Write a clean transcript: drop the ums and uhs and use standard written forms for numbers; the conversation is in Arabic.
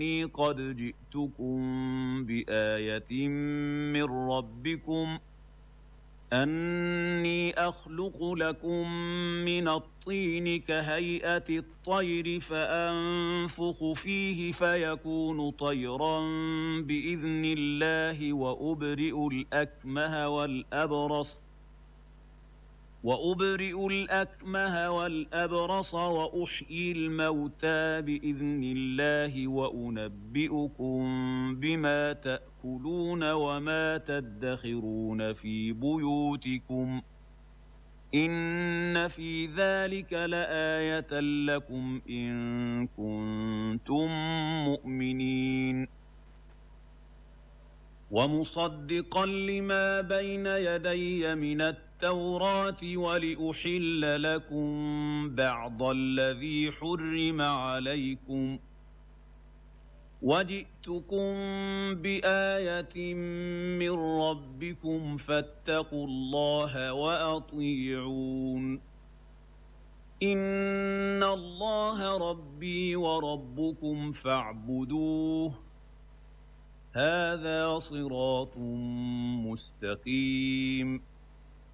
قد جئتكم بآية من ربكم أني أخلق لكم من الطين كهيئة الطير فأنفخ فيه فيكون طيرا بإذن الله وأبرئ الأكمه والأبرص وأحيي الموتى بإذن الله وأنبئكم بما تأكلون وما تدخرون في بيوتكم إن في ذلك لآية لكم إن كنتم مؤمنين ومصدقا لما بين يدي من التوراة ولأحل لكم بعض الذي حرم عليكم وجئتكم بآية من ربكم فاتقوا الله وأطيعون إن الله ربي وربكم فاعبدوه هذا صراط مستقيم